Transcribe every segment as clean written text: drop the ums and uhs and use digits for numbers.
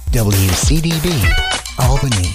WCDB, Albany.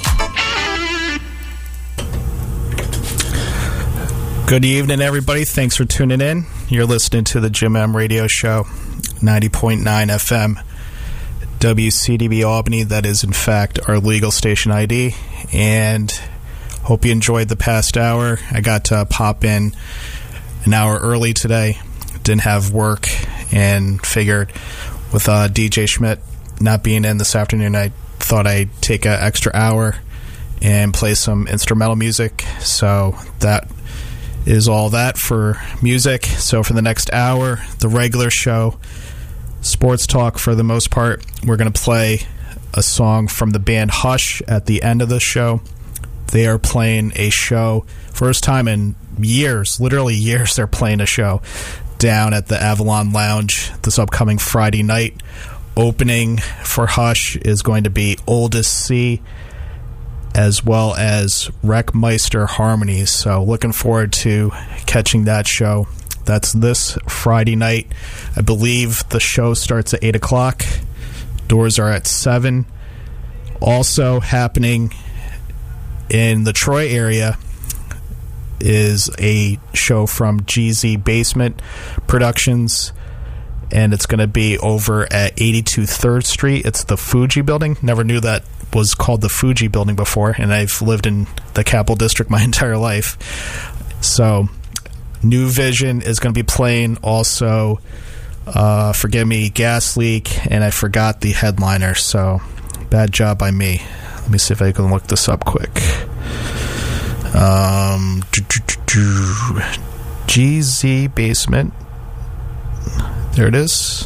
Good evening, everybody. Thanks for tuning in. You're listening to the Jim M Radio Show, 90.9 FM, WCDB Albany. That is, in fact, our legal station ID. And hope you enjoyed the past hour. I got to pop in an hour early today. Didn't have work and figured with DJ Schmidt not being in this afternoon, I thought I'd take an extra hour and play some instrumental music. So that is all that for music. So for the next hour, the regular show, sports talk for the most part. We're going to play a song from the band Hush at the end of the show. They are playing a show, first time in years, literally years, they're playing a show down at the Avalon Lounge this upcoming Friday night. Opening for Hush is going to be Oldest Sea, as well as Wreckmeister Harmonies. So looking forward to catching that show. That's this Friday night. I believe the show starts at 8 o'clock. Doors are at 7. Also happening in the Troy area is a show from GZ Basement Productions, and it's going to be over at 82 3rd Street. It's the Fuji Building. Never knew that was called the Fuji Building before, and I've lived in the Capital District my entire life. So New Vision is going to be playing also, forgive me, Gas Leak, and I forgot the headliner, so bad job by me. Let me see if I can look this up quick. GZ Basement. There it is.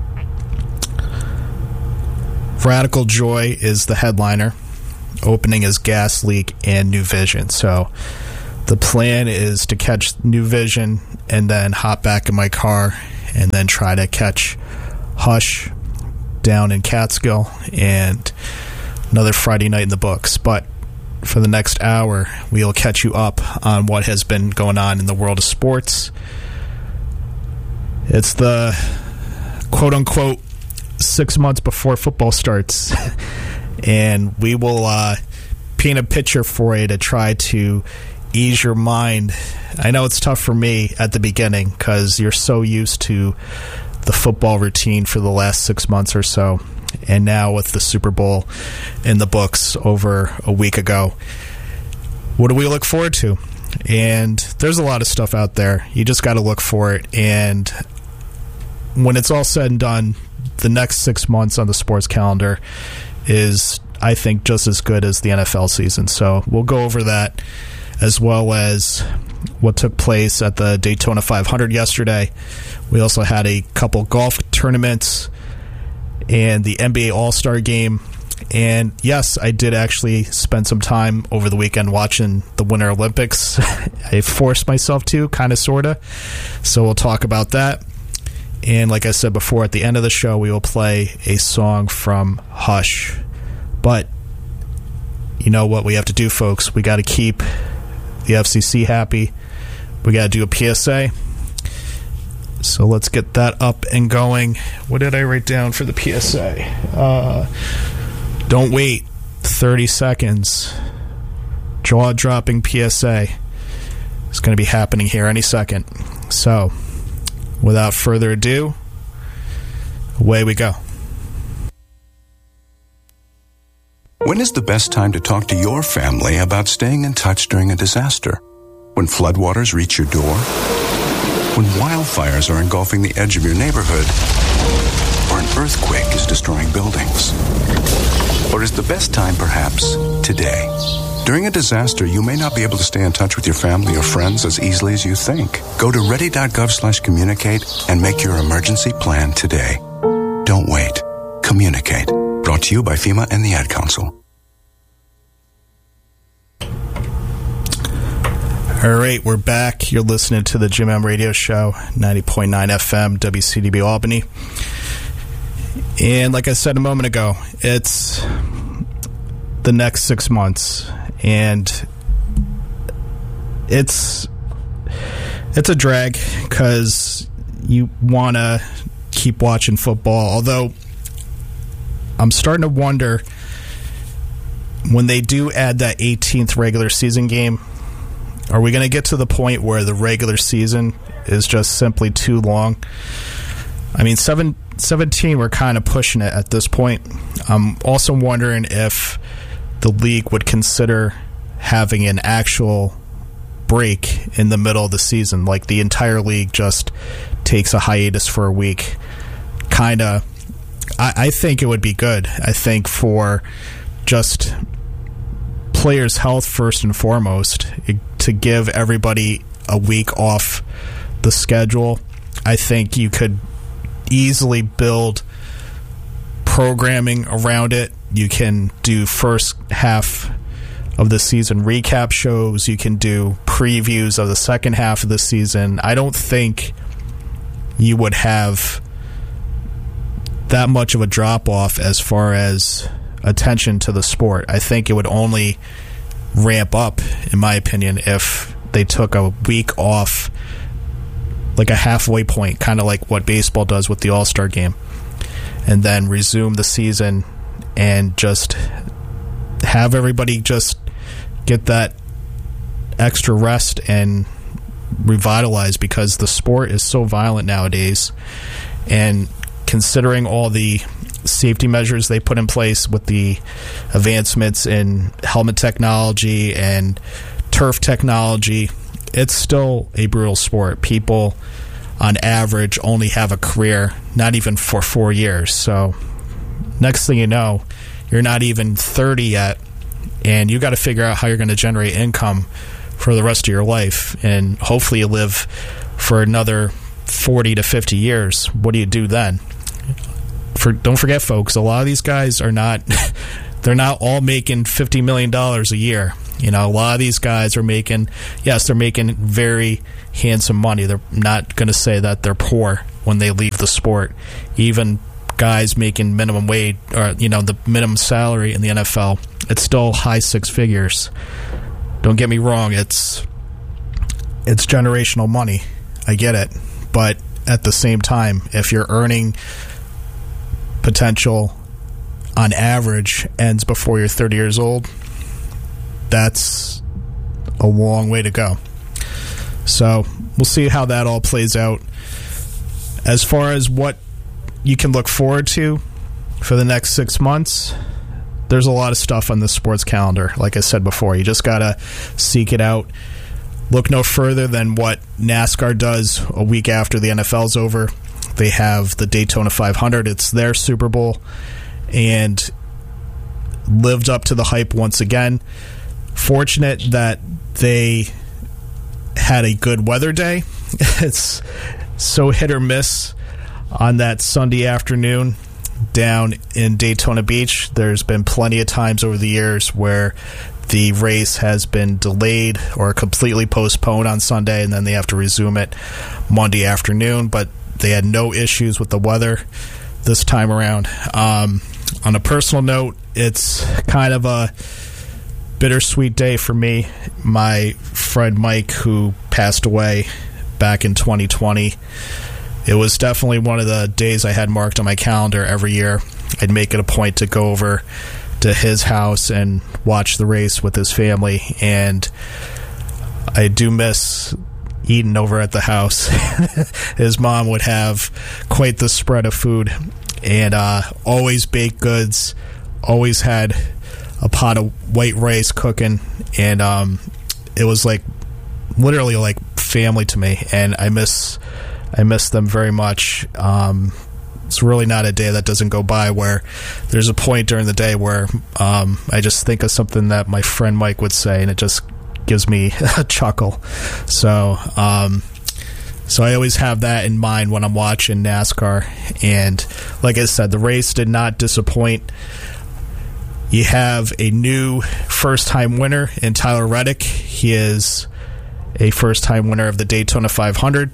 Radical Joy is the headliner. Opening is Gas Leak and New Vision. So the plan is to catch New Vision and then hop back in my car and then try to catch Hush down in Catskill and another Friday night in the books. But for the next hour, we'll catch you up on what has been going on in the world of sports. It's the quote-unquote 6 months before football starts, and we will paint a picture for you to try to ease your mind. I know it's tough for me at the beginning because you're so used to the football routine for the last 6 months or so, and now with the Super Bowl in the books over a week ago, what do we look forward to? And there's a lot of stuff out there. You just got to look for it. And when it's all said and done, the next 6 months on the sports calendar is, I think, just as good as the NFL season. So we'll go over that, as well as what took place at the Daytona 500 yesterday. We also had a couple golf tournaments and the NBA All-Star Game. And yes, I did actually spend some time over the weekend watching the Winter Olympics. I forced myself to, kind of, sort of. So we'll talk about that. And like I said before, at the end of the show, we will play a song from Hush. But you know what we have to do, folks? We got to keep the FCC happy. We got to do a PSA. So let's get that up and going. What did I write down for the PSA? Don't wait 30 seconds. Jaw-dropping PSA is going to be happening here any second. So, without further ado, away we go. When is the best time to talk to your family about staying in touch during a disaster? When floodwaters reach your door? When wildfires are engulfing the edge of your neighborhood? Or an earthquake is destroying buildings? Or is the best time perhaps today? During a disaster, you may not be able to stay in touch with your family or friends as easily as you think. Go to ready.gov/communicate and make your emergency plan today. Don't wait. Communicate. Brought to you by FEMA and the Ad Council. All right, we're back. You're listening to the Jim M Radio Show, 90.9 FM, WCDB Albany. And like I said a moment ago, it's the next 6 months. And it's a drag because you want to keep watching football. Although I'm starting to wonder, when they do add that 18th regular season game, are we going to get to the point where the regular season is just simply too long? I mean, 17, we're kind of pushing it at this point. I'm also wondering if the league would consider having an actual break in the middle of the season, like the entire league just takes a hiatus for a week. I think it would be good. I think for just players' health first and foremost, to give everybody a week off the schedule, I think you could easily build programming around it. You can do first half of the season recap shows. You can do previews of the second half of the season. I don't think you would have that much of a drop-off as far as attention to the sport. I think it would only ramp up, in my opinion, if they took a week off, like a halfway point, kind of like what baseball does with the All-Star game, and then resume the season and just have everybody just get that extra rest and revitalize, because the sport is so violent nowadays. And considering all the safety measures they put in place with the advancements in helmet technology and turf technology, it's still a brutal sport. People on average only have a career not even for 4 years. So next thing you know, you're not even 30 yet, and you got to figure out how you're going to generate income for the rest of your life, and hopefully you live for another 40 to 50 years. What do you do then? Don't forget, folks, a lot of these guys are not they're not all making $50 million a year. You know, a lot of these guys are making, yes, they're making very handsome money. They're not going to say that they're poor when they leave the sport. Even guys making minimum wage, or, you know, the minimum salary in the NFL, it's still high six figures. Don't get me wrong, it's generational money. I get it. But at the same time, if you're earning potential on average ends before you're 30 years old, that's a long way to go. So we'll see how that all plays out. As far as what you can look forward to for the next 6 months, there's a lot of stuff on the sports calendar. Like I said before, you just got to seek it out. Look no further than what NASCAR does a week after the NFL's over. They have the Daytona 500. It's their Super Bowl, and lived up to the hype once again. Fortunate that they had a good weather day. It's so hit or miss on that Sunday afternoon down in Daytona Beach. There's been plenty of times over the years where the race has been delayed or completely postponed on Sunday, and then they have to resume it Monday afternoon. But they had no issues with the weather this time around. On a personal note, it's kind of a bittersweet day for me. My friend Mike, who passed away back in 2020, it was definitely one of the days I had marked on my calendar every year. I'd make it a point to go over to his house and watch the race with his family, and I do miss eating over at the house. His mom would have quite the spread of food, and always baked goods, always had a pot of white rice cooking, and it was like literally like family to me, and I miss them very much. It's really not a day that doesn't go by where there's a point during the day where I just think of something that my friend Mike would say, and it just gives me a chuckle. So I always have that in mind when I'm watching NASCAR. And like I said, the race did not disappoint. You have a new first-time winner in Tyler Reddick. He is a first-time winner of the Daytona 500,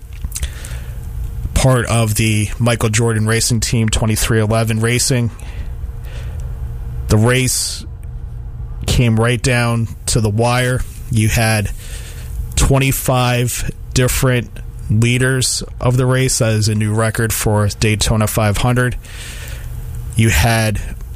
part of the Michael Jordan Racing Team 2311 Racing. The race came right down to the wire. You had 25 different leaders of the race. That is a new record for Daytona 500. You had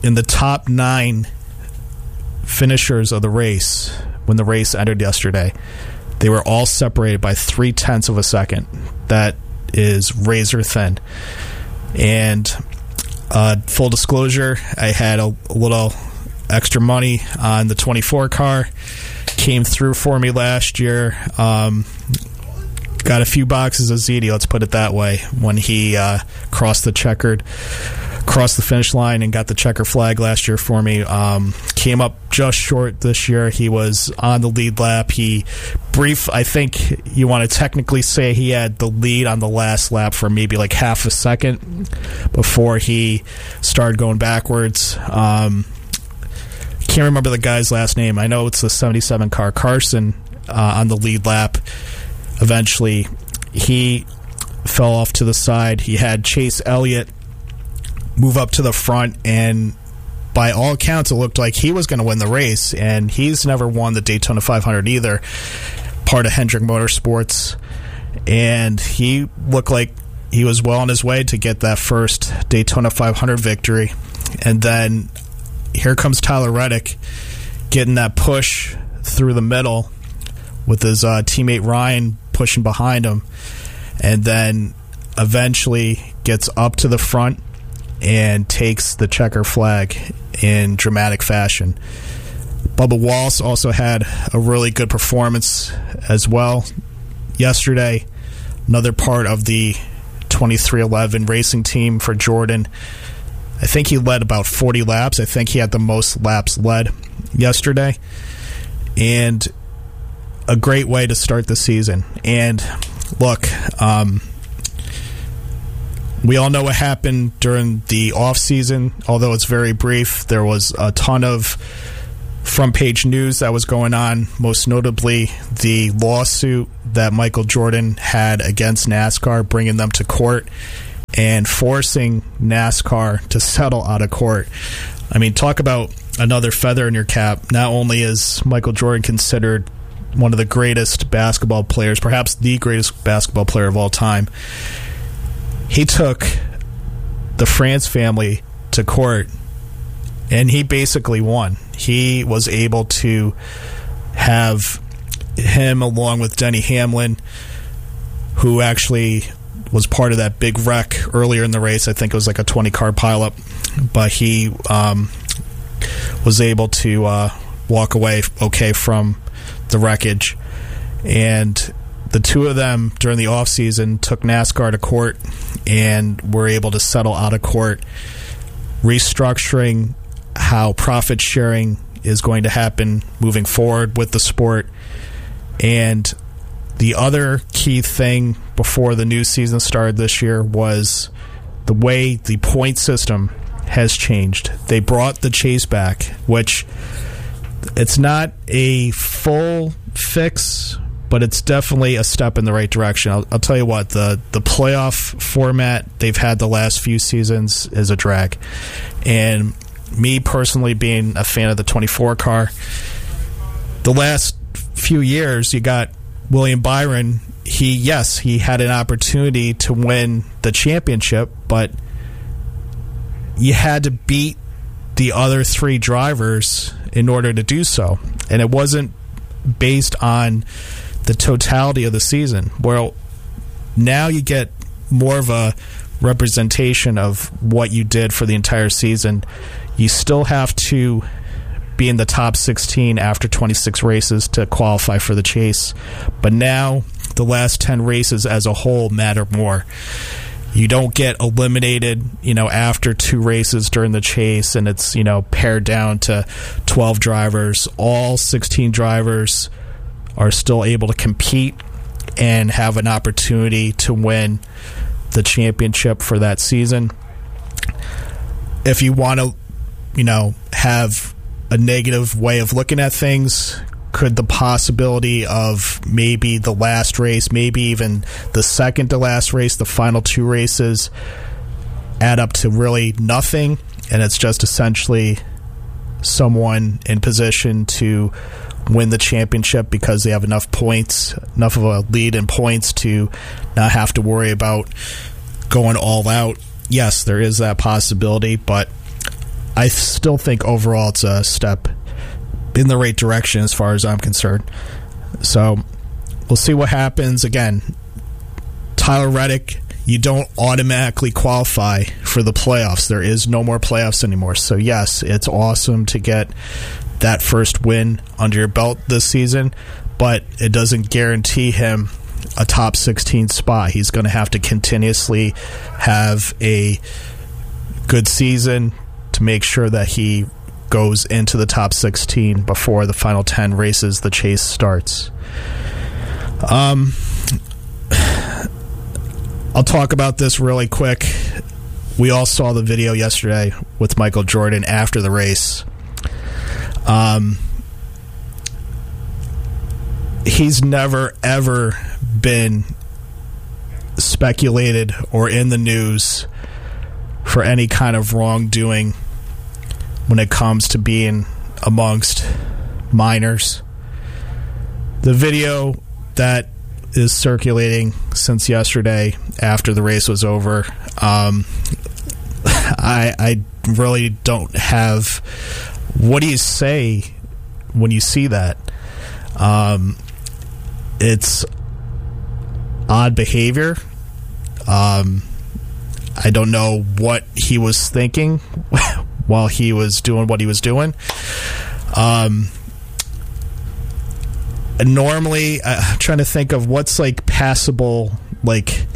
in the top 9 finishers of the race, when the race ended yesterday, they were all separated by 0.3 of a second. That is razor thin. And full disclosure, I had a little extra money on the 24 car. Came through for me last year. Got a few boxes of ZD, let's put it that way, when he crossed the finish line and got the checker flag last year for me. Came up just short this year. He was on the lead lap. I think you want to technically say he had the lead on the last lap for maybe like half a second before he started going backwards. Can't remember the guy's last name. I know it's the 77 car, Carson, on the lead lap. Eventually, he fell off to the side. He had Chase Elliott move up to the front, and by all accounts, it looked like he was going to win the race, and he's never won the Daytona 500 either, part of Hendrick Motorsports, and he looked like he was well on his way to get that first Daytona 500 victory. And then here comes Tyler Reddick getting that push through the middle with his teammate Ryan pushing behind him, and then eventually gets up to the front and takes the checker flag in dramatic fashion. Bubba Wallace also had a really good performance as well yesterday. Another part of the 2311 racing team for Jordan. I think he led about 40 laps. I think he had the most laps led yesterday. And a great way to start the season. And look, we all know what happened during the off-season. Although it's very brief, there was a ton of front-page news that was going on, most notably the lawsuit that Michael Jordan had against NASCAR, bringing them to court and forcing NASCAR to settle out of court. I mean, talk about another feather in your cap. Not only is Michael Jordan considered one of the greatest basketball players, perhaps the greatest basketball player of all time, he took the France family to court, and he basically won. He was able to have him, along with Denny Hamlin, who actually was part of that big wreck earlier in the race. I think it was like a 20-car pileup, but he was able to walk away okay from the wreckage. And the two of them during the offseason took NASCAR to court and were able to settle out of court, restructuring how profit sharing is going to happen moving forward with the sport. And the other key thing before the new season started this year was the way the point system has changed. They brought the chase back, which it's not a full fix, but it's definitely a step in the right direction. I'll tell you what, the playoff format they've had the last few seasons is a drag. And me personally being a fan of the 24 car, the last few years you got William Byron. He had an opportunity to win the championship, but you had to beat the other 3 drivers in order to do so. And it wasn't based on the totality of the season. Well, now you get more of a representation of what you did for the entire season. You still have to be in the top 16 after 26 races to qualify for the chase. But now the last 10 races as a whole matter more. You don't get eliminated, after 2 races during the chase, and it's, pared down to 12 drivers. All 16 drivers are still able to compete and have an opportunity to win the championship for that season. If you want to, have a negative way of looking at things, could the possibility of maybe the last race, maybe even the second to last race, the final 2 races, add up to really nothing, and it's just essentially someone in position to win the championship because they have enough points, enough of a lead in points to not have to worry about going all out? Yes, there is that possibility, but I still think overall it's a step in the right direction as far as I'm concerned. So we'll see what happens. Again, Tyler Reddick, you don't automatically qualify for the playoffs. There is no more playoffs anymore. So yes, it's awesome to get that first win under your belt this season, but it doesn't guarantee him a top 16 spot. He's going to have to continuously have a good season to make sure that he goes into the top 16 before the final 10 races the chase starts. I'll talk about this really quick. We all saw the video yesterday with Michael Jordan after the race. He's never, ever been speculated or in the news for any kind of wrongdoing when it comes to being amongst minors. The video that is circulating since yesterday after the race was over, I really don't have... What do you say when you see that? It's odd behavior. I don't know what he was thinking while he was doing what he was doing. Normally, I'm trying to think of what's like passable, like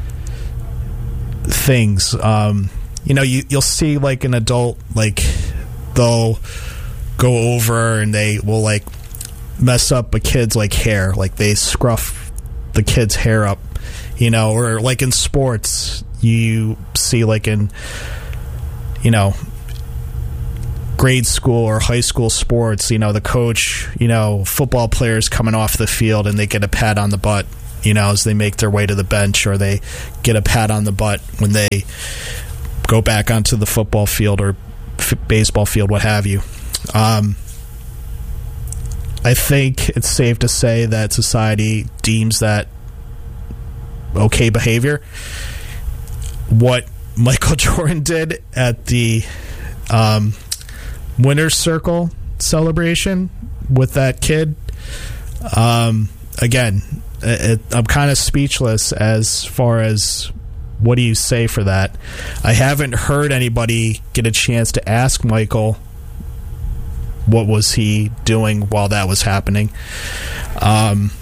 things. You'll see like an adult, like they'll go over and they will like mess up a kid's like hair, like they scruff the kid's hair up, or like in sports, you see like in, grade school or high school sports, the coach, football players coming off the field and they get a pat on the butt, as they make their way to the bench, or they get a pat on the butt when they go back onto the football field or baseball field, what have you. I think it's safe to say that society deems that okay behavior. What Michael Jordan did at the Winner's Circle celebration with that kid, again, I'm kind of speechless as far as what do you say for that. I haven't heard anybody get a chance to ask Michael what was he doing while that was happening. I'm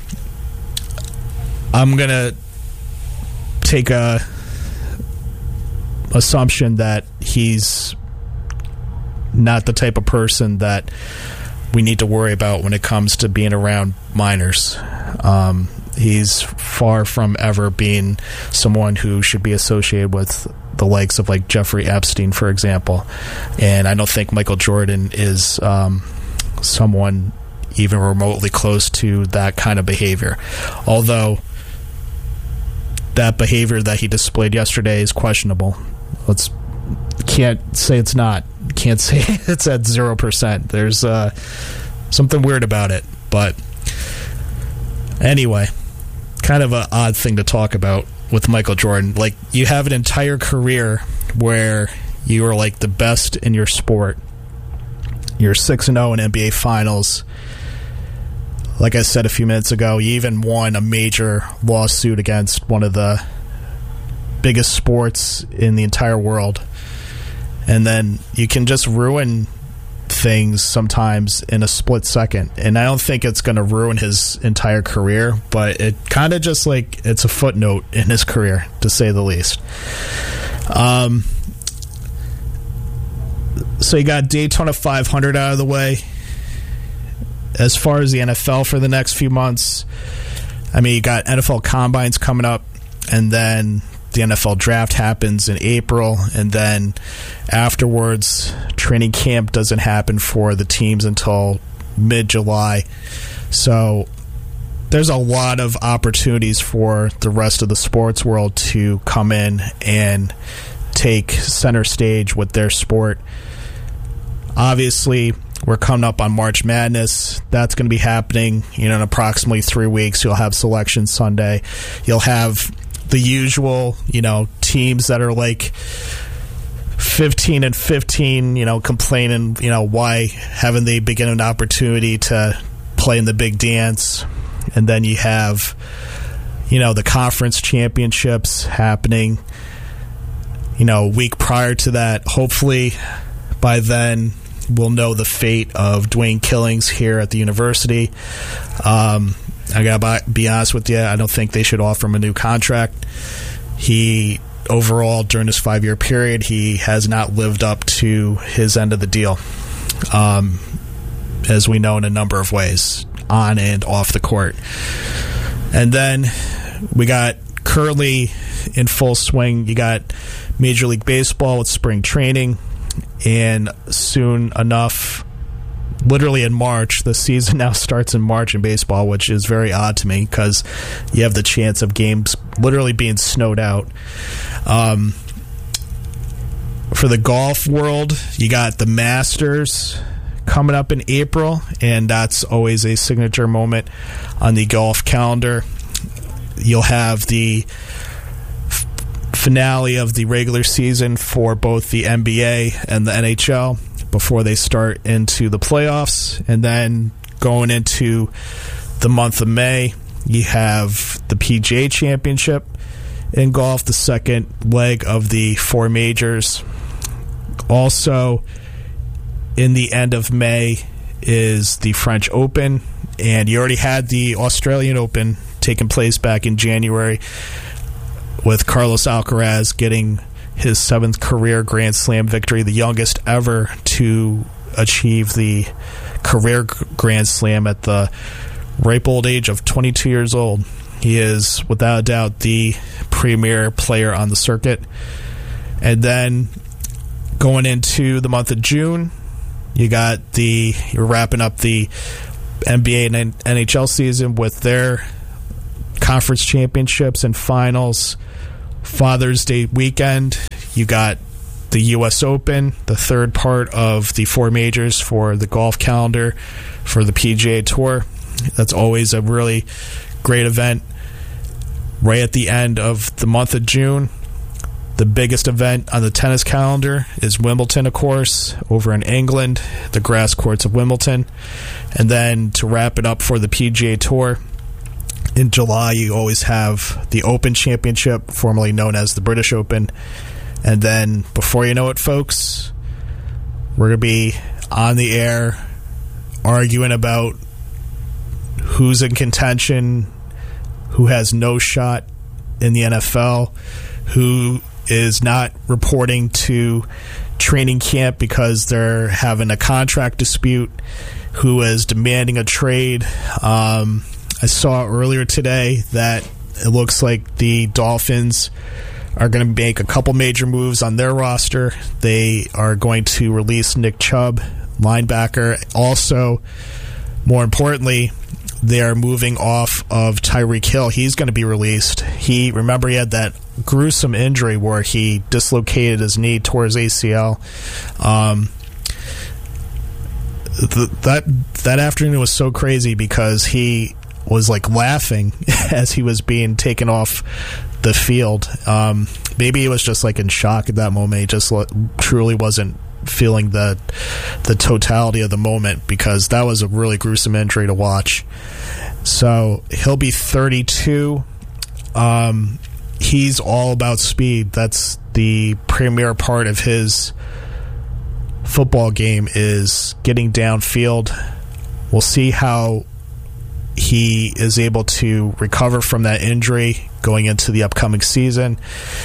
going to take a assumption that he's not the type of person that we need to worry about when it comes to being around minors. He's far from ever being someone who should be associated with the likes of like Jeffrey Epstein, for example. And I don't think Michael Jordan is someone even remotely close to that kind of behavior. Although that behavior that he displayed yesterday is questionable. Can't say it's not. Can't say it's at 0%. There's something weird about it. But anyway, kind of an odd thing to talk about with Michael Jordan. Like, you have an entire career where you are like the best in your sport. You're 6-0 in NBA Finals. Like I said a few minutes ago, you even won a major lawsuit against one of the biggest sports in the entire world. And then you can just ruin things sometimes in a split second. And I don't think it's going to ruin his entire career, but it kind of just like it's a footnote in his career, to say the least. So you got Daytona 500 out of the way. As far as the NFL for the next few months, I mean, you got NFL Combines coming up, and then the NFL Draft happens in April, and then afterwards, training camp doesn't happen for the teams until mid-July. So there's a lot of opportunities for the rest of the sports world to come in and take center stage with their sport. Obviously, we're coming up on March Madness. That's going to be happening, in approximately 3 weeks. You'll have Selection Sunday. You'll have the usual, teams that are like 15-15, complaining, why haven't they been given an opportunity to play in the big dance? And then you have, the conference championships happening, a week prior to that. Hopefully by then we'll know the fate of Dwayne Killings here at the university. I gotta be honest with you, I don't think they should offer him a new contract. He, overall, during this 5-year period, he has not lived up to his end of the deal, as we know, in a number of ways, on and off the court. And then we got currently in full swing, you got Major League Baseball with spring training, and soon enough, literally in March, the season now starts in March in baseball, which is very odd to me because you have the chance of games literally being snowed out. For the golf world, you got the Masters coming up in April, and that's always a signature moment on the golf calendar. You'll have the finale of the regular season for both the NBA and the NHL before they start into the playoffs. And then going into the month of May, you have the PGA Championship in golf, the second leg of the 4 majors. Also, in the end of May is the French Open, and you already had the Australian Open taking place back in January with Carlos Alcaraz getting his 7th career Grand Slam victory, the youngest ever to achieve the career Grand Slam at the ripe old age of 22 years old. He is, without a doubt, the premier player on the circuit. And then going into the month of June, you're wrapping up the NBA and NHL season with their conference championships and finals. Father's Day weekend, you got the U.S. Open, the third part of the 4 majors for the golf calendar for the PGA Tour. That's always a really great event. Right at the end of the month of June, the biggest event on the tennis calendar is Wimbledon, of course, over in England, the grass courts of Wimbledon. And then to wrap it up for the PGA Tour, in July, you always have the Open Championship, formerly known as the British Open. And then, before you know it, folks, we're going to be on the air arguing about who's in contention, who has no shot in the NFL, who is not reporting to training camp because they're having a contract dispute, who is demanding a trade. I saw earlier today that it looks like the Dolphins are going to make a couple major moves on their roster. They are going to release Nick Chubb, linebacker. Also, more importantly, they are moving off of Tyreek Hill. He's going to be released. He had that gruesome injury where he dislocated his knee, tore his ACL. That afternoon was so crazy because he was laughing as he was being taken off the field. Maybe he was just in shock at that moment. He just truly wasn't feeling the totality of the moment because that was a really gruesome injury to watch. So he'll be 32. He's all about speed. That's the premier part of his football game, is getting downfield. We'll see how he is able to recover from that injury going into the upcoming season.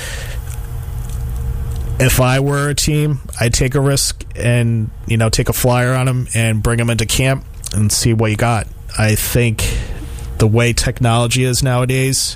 If I were a team, I'd take a risk and take a flyer on him and bring him into camp and see what you got. I think the way technology is nowadays,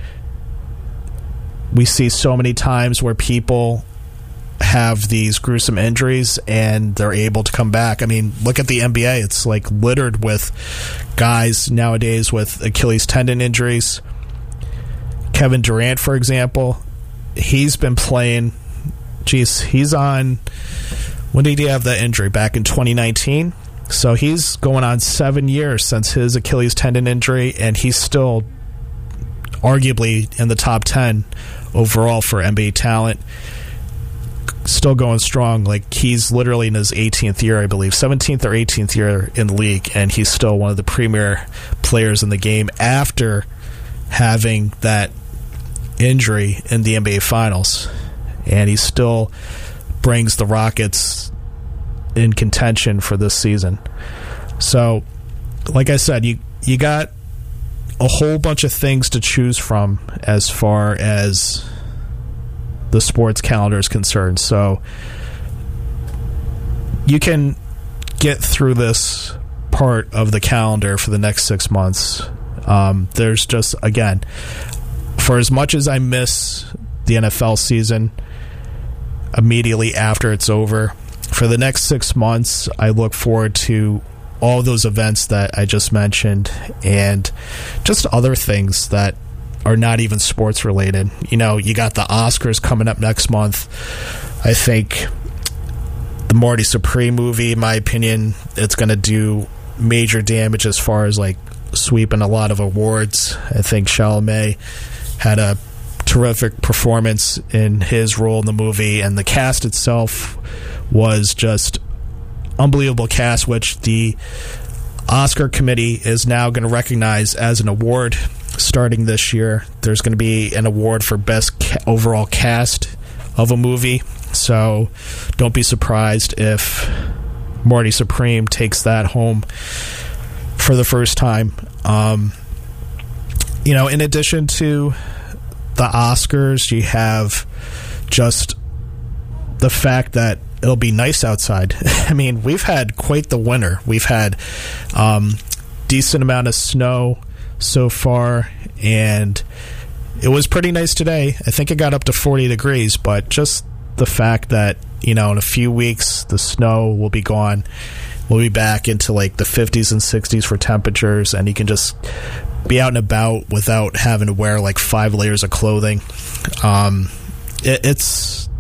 we see so many times where people have these gruesome injuries and they're able to come back. I mean, look at the NBA. It's littered with guys nowadays with Achilles tendon injuries. Kevin Durant, for example, he's been playing. He's on. When did he have that injury? Back in 2019. So he's going on 7 years since his Achilles tendon injury, and he's still arguably in the top 10 overall for NBA talent. still going strong. Like, he's literally in his 18th year, I believe, 17th or 18th year in the league, and he's still one of the premier players in the game after having that injury in the NBA Finals. And he still brings the Rockets in contention for this season. So, like I said, you got a whole bunch of things to choose from as far as the sports calendar is concerned. So you can get through this part of the calendar for the next 6 months. There's just, again, for as much as I miss the NFL season immediately after it's over, for the next 6 months, I look forward to all those events that I just mentioned and just other things that are not even sports related. You know, you got the Oscars coming up next month. I think the Marty Supreme movie, in my opinion, it's going to do major damage as far as like sweeping a lot of awards. I think Chalamet had a terrific performance in his role in the movie, and the cast itself was just unbelievable cast, which the Oscar committee is now going to recognize as an award starting this year. There's going to be an award for best overall cast of a movie, so don't be surprised if Marty Supreme takes that home for the first time. You know, in addition to the Oscars, you have just the fact that it'll be nice outside. I mean, we've had quite the winter. We've had decent amount of snow so far, and it was pretty nice today. I think it got up to 40 degrees, but just the fact that, you know, in a few weeks the snow will be gone. We'll be back into like the 50s and 60s for temperatures, and you can just be out and about without having to wear like 5 layers of clothing. It's